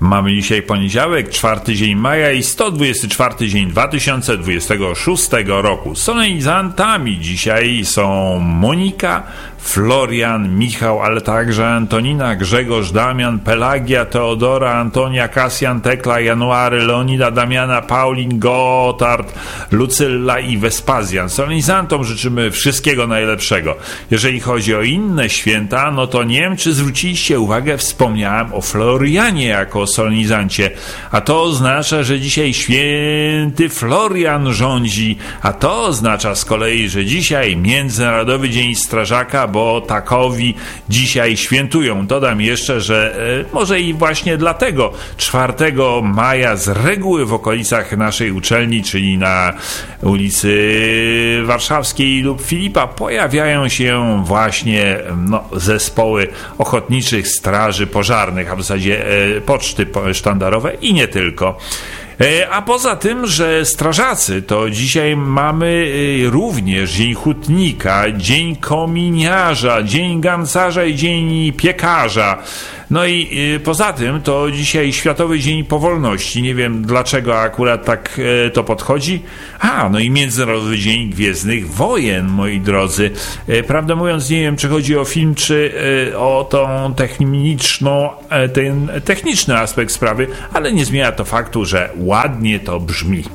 Mamy dzisiaj poniedziałek, 4 dzień maja i 124 dzień 2026 roku. Solenizantami dzisiaj są Monika, Florian, Michał, ale także Antonina, Grzegorz, Damian, Pelagia, Teodora, Antonia, Kasjan, Tekla, January, Leonida, Damiana, Paulin, Gotard, Lucylla i Wespazjan. Solenizantom życzymy wszystkiego najlepszego. Jeżeli chodzi o inne święta, no to nie wiem, czy zwróciliście uwagę, wspomniałem o Florianie jako solenizancie, a to oznacza, że dzisiaj święty Florian rządzi, a to oznacza z kolei, że dzisiaj Międzynarodowy Dzień Strażaka, bo takowi dzisiaj świętują. Dodam jeszcze, że może i właśnie dlatego 4 maja z reguły w okolicach naszej uczelni, czyli na ulicy Warszawskiej lub Filipa, pojawiają się właśnie zespoły ochotniczych straży pożarnych, a w zasadzie poczty sztandarowe i nie tylko. A poza tym, że strażacy, to dzisiaj mamy również Dzień Hutnika, Dzień Kominiarza, Dzień Gancarza i Dzień Piekarza. No i poza tym to dzisiaj Światowy Dzień Powolności. Nie wiem, dlaczego akurat tak to podchodzi. No i Międzynarodowy Dzień Gwiezdnych Wojen, moi drodzy. Prawdę mówiąc, nie wiem, czy chodzi o film, czy o tą ten techniczny aspekt sprawy, ale nie zmienia to faktu, że ładnie to brzmi.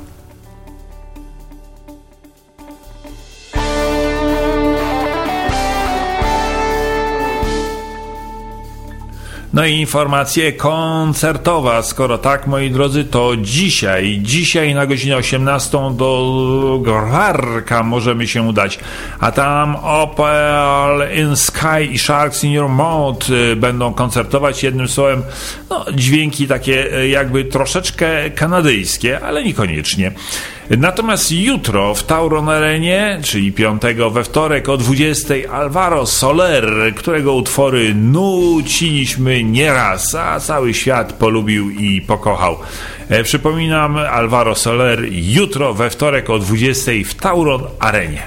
No i informacja koncertowa. Skoro tak, moi drodzy, to dzisiaj na godzinę 18 do Grarka możemy się udać. A tam Opal in Sky i Sharks in Your Mouth będą koncertować. Jednym słowem, dźwięki takie jakby troszeczkę kanadyjskie, ale niekoniecznie. Natomiast jutro w Tauron Arenie, czyli 5 we wtorek o 20 Alvaro Soler, którego utwory nuciliśmy nieraz, a cały świat polubił i pokochał. Przypominam, Alvaro Soler jutro we wtorek o 20 w Tauron Arenie.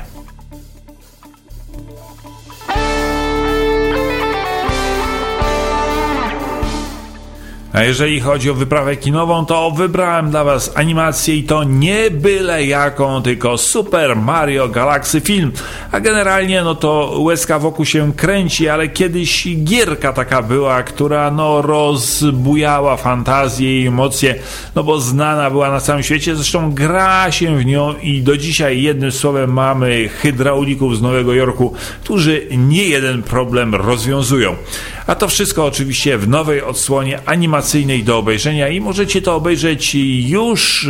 A jeżeli chodzi o wyprawę kinową, to wybrałem dla Was animację i to nie byle jaką, tylko Super Mario Galaxy film. A generalnie to łezka wokół się kręci, ale kiedyś gierka taka była, która rozbujała fantazję i emocje, bo znana była na całym świecie. Zresztą gra się w nią i do dzisiaj, jednym słowem, mamy hydraulików z Nowego Jorku, którzy nie jeden problem rozwiązują. A to wszystko oczywiście w nowej odsłonie animacyjnej do obejrzenia i możecie to obejrzeć już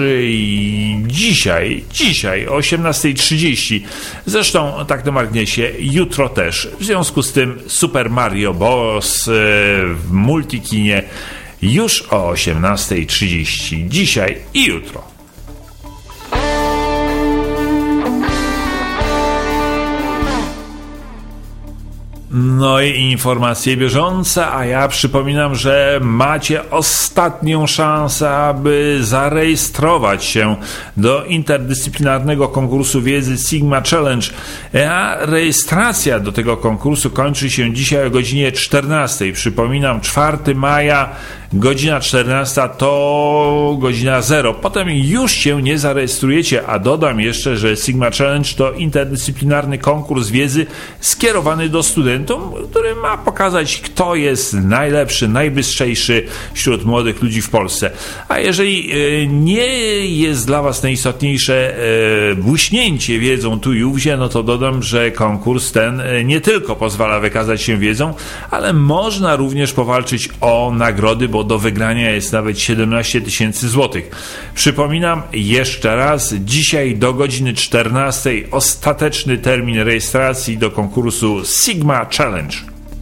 dzisiaj o 18:30. Zresztą tak na marginesie, jutro też. W związku z tym Super Mario Bros. W Multikinie już o 18:30. Dzisiaj i jutro. No i informacje bieżące, a ja przypominam, że macie ostatnią szansę, aby zarejestrować się do interdyscyplinarnego konkursu wiedzy Sigma Challenge, a rejestracja do tego konkursu kończy się dzisiaj o godzinie 14. Przypominam, 4 maja, godzina 14 to godzina 0. Potem już się nie zarejestrujecie, a dodam jeszcze, że Sigma Challenge to interdyscyplinarny konkurs wiedzy skierowany do studentów, który ma pokazać, kto jest najlepszy, najbystrzejszy wśród młodych ludzi w Polsce. A jeżeli nie jest dla Was najistotniejsze błyśnięcie wiedzą tu i ówdzie, to dodam, że konkurs ten nie tylko pozwala wykazać się wiedzą, ale można również powalczyć o nagrody, bo do wygrania jest nawet 17 000 złotych. Przypominam jeszcze raz, dzisiaj do godziny 14 ostateczny termin rejestracji do konkursu Sigma Challenge.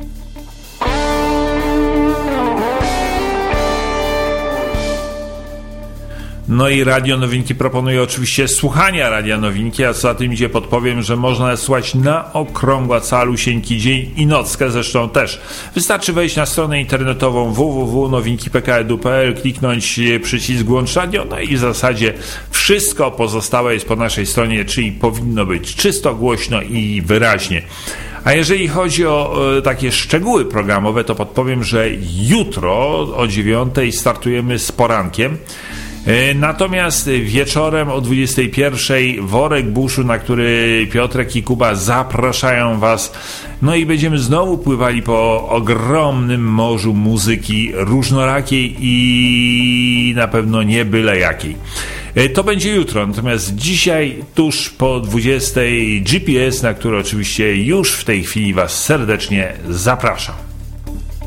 No i Radio Nowinki proponuje oczywiście słuchania Radia Nowinki, a co za tym idzie, podpowiem, że można słuchać na okrągła calusieńki dzień i nockę, zresztą też. Wystarczy wejść na stronę internetową www.nowinki.pk.edu.pl, kliknąć przycisk Włącz Radio, no i w zasadzie wszystko pozostałe jest po naszej stronie, czyli powinno być czysto, głośno i wyraźnie. A jeżeli chodzi o takie szczegóły programowe, to podpowiem, że jutro o 9:00 startujemy z porankiem. Natomiast wieczorem o 21:00 worek buszu, na który Piotrek i Kuba zapraszają Was. No i będziemy znowu pływali po ogromnym morzu muzyki różnorakiej i na pewno nie byle jakiej. To będzie jutro, natomiast dzisiaj tuż po 20:00 GPS, na który oczywiście już w tej chwili Was serdecznie zapraszam.